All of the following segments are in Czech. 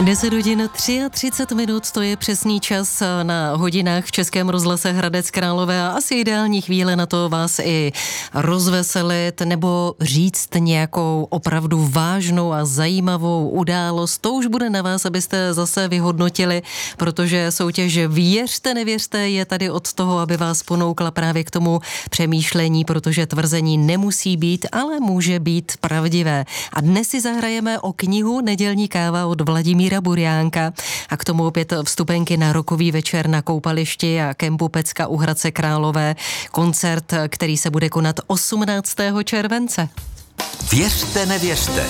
10 hodin 33 minut, to je přesný čas na hodinách v Českém rozhlase Hradec Králové a asi ideální chvíle na to vás i rozveselit nebo říct nějakou opravdu vážnou a zajímavou událost. To už bude na vás, abyste zase vyhodnotili, protože soutěž Věřte, nevěřte je tady od toho, aby vás ponoukla právě k tomu přemýšlení, protože tvrzení nemusí být, ale může být pravdivé. A dnes si zahrajeme o knihu Nedělní káva od Vladimíra Buriánka a k tomu opět vstupenky na rokový večer na koupališti a kempu Pecka u Hradce Králové. Koncert, který se bude konat 18. července. Věřte, nevěřte.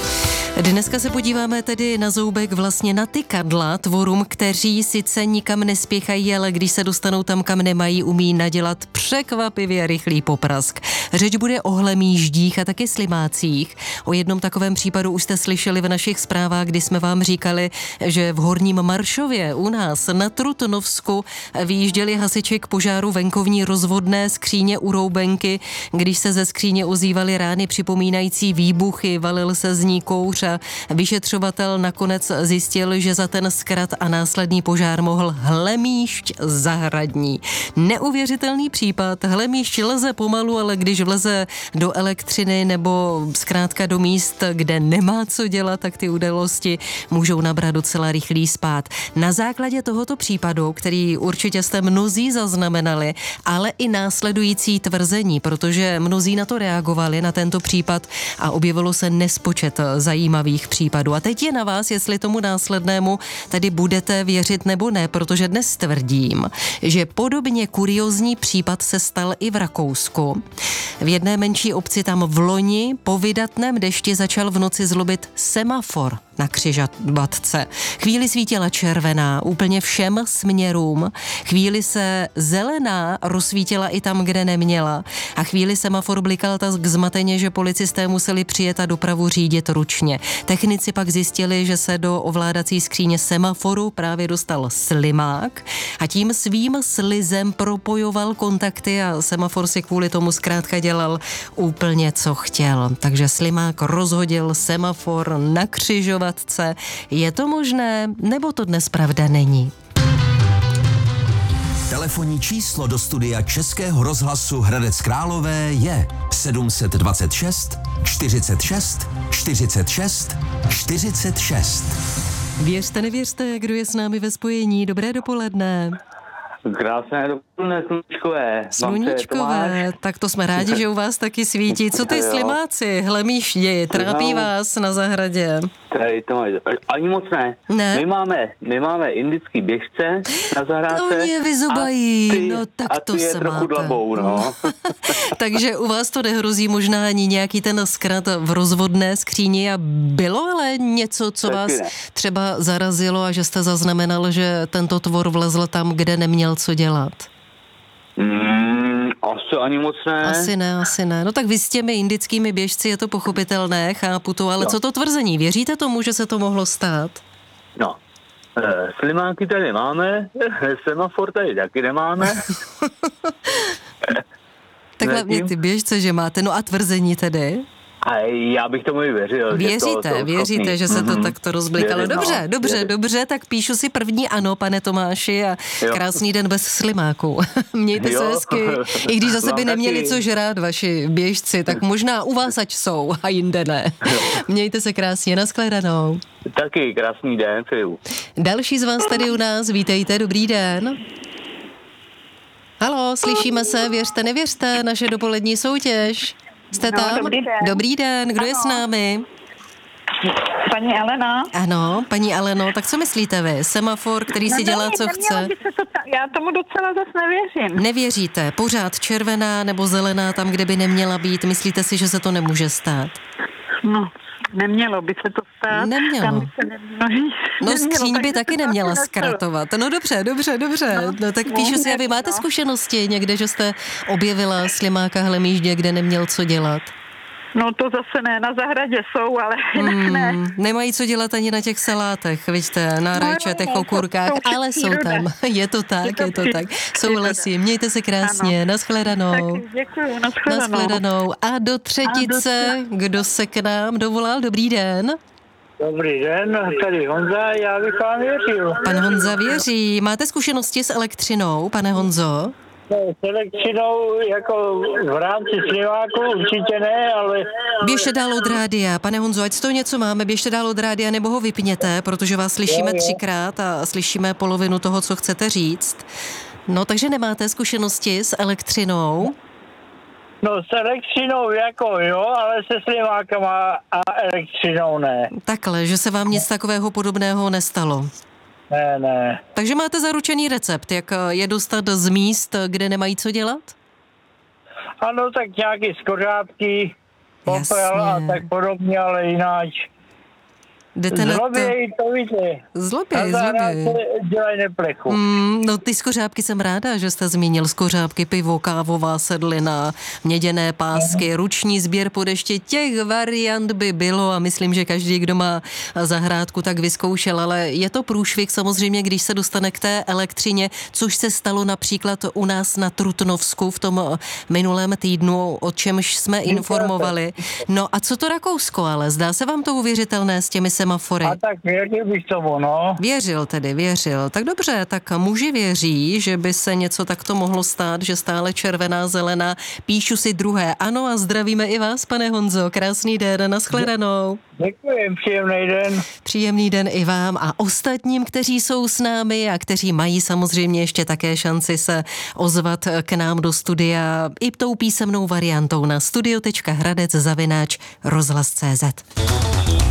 Dneska se podíváme tedy na zoubek, vlastně na tykadla, tvorům, kteří sice nikam nespěchají, ale když se dostanou tam, kam nemají, umí nadělat překvapivě rychlý poprask. Řeč bude o hlemýždích a taky slimácích. O jednom takovém případu už jste slyšeli v našich zprávách, kdy jsme vám říkali, že v Horním Maršově u nás na Trutnovsku vyjížděli hasiči k požáru venkovní rozvodné skříně u Roubenky. Když se ze skříně ozývaly rány připomínající výbuchy, valil se z ní kouř. Vyšetřovatel nakonec zjistil, že za ten zkrat a následný požár mohl hlemýšť zahradní. Neuvěřitelný případ. Hlemýšť leze pomalu, ale když vleze do elektřiny nebo zkrátka do míst, kde nemá co dělat, tak ty události můžou nabrat docela rychlý spád. Na základě tohoto případu, který určitě jste mnozí zaznamenali, ale i následující tvrzení, protože mnozí na to reagovali, na tento případ a objevilo se nespočet zajímavých případů. A teď je na vás, jestli tomu následnému tedy budete věřit nebo ne, protože dnes tvrdím, že podobně kuriózní případ se stal i v Rakousku. V jedné menší obci tam v loni po vydatném dešti začal v noci zlobit semafor na křižovatce. Chvíli svítila červená úplně všem směrům, chvíli se zelená rozsvítila i tam, kde neměla a chvíli semafor blikal tak zmateně, že policisté museli přijet a dopravu řídit ručně. Technici pak zjistili, že se do ovládací skříně semaforu právě dostal slimák a tím svým slizem propojoval kontakty a semafor si kvůli tomu zkrátka dělal úplně, co chtěl. Takže slimák rozhodil semafor na křižovatce. Je to možné, nebo to dnes pravda není? Telefonní číslo do studia Českého rozhlasu Hradec Králové je 726 46 46 46. Věřte, nevěřte, kdo je s námi ve spojení. Dobré dopoledne. Krásné dopoledne, sluníčkové. Sluníčkové, tak to jsme rádi, že u vás taky svítí. Co ty slimáci, hlemýšdi, trápí vás na zahradě? Tady to máš, ani moc ne. My máme indický běžce na zahrádce. To mě vyzubají, no tak to se trochu máte. dlabou, no. Takže u vás to nehrozí možná ani nějaký ten zkrat v rozvodné skříni a bylo ale něco, co Taky vás ne. třeba zarazilo a že jste zaznamenal, že tento tvor vlezl tam, kde neměl co dělat? Asi ani moc ne. Asi ne. No tak vy s těmi indickými běžci je to pochopitelné, chápu to, ale co to tvrzení? Věříte tomu, že se to mohlo stát? No, slimáky tady máme, semafor tady taky nemáme. Tak hlavně ty běžce, že máte, no a tvrzení tedy? A já bych tomu i věřil. Věříte, že se to takto rozblikalo. Věřím, Dobře, tak píšu si první ano, pane Tomáši, a krásný den bez slimáků. Mějte se hezky. I když zase by neměli co žrát vaši běžci, tak možná u vás ať jsou a jinde ne. Mějte se krásně, nashledanou. Taky krásný den, přeju. Další z vás tady u nás, vítejte, dobrý den. Halo, slyšíme se, věřte, nevěřte, naše dopolední soutěž. Jste tam? Dobrý den. Dobrý den, kdo je s námi? Paní Elena. Ano, paní Aleno, tak co myslíte vy? Semafor, který si dělá, co chce? Já tomu docela zase nevěřím. Nevěříte? Pořád červená nebo zelená tam, kde by neměla být? Myslíte si, že se to nemůže stát? No, nemělo by se to stát. Nemělo. Tam se No skříň by taky neměla zkratovat. No dobře. No tak píšu si, a vy máte zkušenosti někde, že jste objevila slimáka hlemýždě, kde neměl co dělat? No to zase ne, na zahradě jsou, ale jinak ne. Nemají co dělat ani na těch salátech, vidíte, na rajčatech, okurkách, ale jsou tam. Je to tak. Souhlasím, mějte se krásně, nashledanou. Tak děkuju, nashledanou. A do třetice, kdo se k nám dovolal, dobrý den? Dobrý den, tady Honza, já bych vám věřil. Pan Honza věří. Máte zkušenosti s elektřinou, pane Honzo? S elektřinou jako v rámci sliváku určitě ne, ale... Běžte dál od rádia. Pane Honzo, ať z toho něco máme, běžte dál od rádia nebo ho vypněte, protože vás slyšíme 3krát a slyšíme polovinu toho, co chcete říct. No, takže nemáte zkušenosti s elektřinou? No s elektřinou jako jo, ale se slivákama a elektřinou ne. Takhle, že se vám nic takového podobného nestalo. Ne. Takže máte zaručený recept, jak je dostat z míst, kde nemají co dělat? Ano, tak nějaký skořápky, popel a tak podobně, ale jináč. Zloběj, to víte. Zloběj. Dělaj neplechu. No ty skořápky jsem ráda, že jste zmínil skořápky, pivo, kávová sedlina, měděné pásky, ruční sběr po dešti. Těch variant by bylo a myslím, že každý, kdo má zahrádku, tak vyzkoušel, ale je to průšvih samozřejmě, když se dostane k té elektřině, což se stalo například u nás na Trutnovsku v tom minulém týdnu, o čemž jsme informovali. No a co to Rakousko, ale zdá se vám to uvěřitelné s těmi semafory? A tak věřil bych tomu, no. Věřil. Tak dobře, tak muži věří, že by se něco takto mohlo stát, že stále červená, zelená. Píšu si druhé. Ano a zdravíme i vás, pane Honzo. Krásný den, nashledanou. Děkuji, příjemný den. Příjemný den i vám a ostatním, kteří jsou s námi a kteří mají samozřejmě ještě také šanci se ozvat k nám do studia i tou písemnou variantou na studio.hradec@rozhlas.cz.